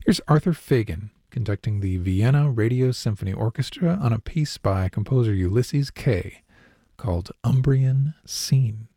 Here's Arthur Fagan conducting the Vienna Radio Symphony Orchestra on a piece by composer Ulysses Kay called Umbrian Scene.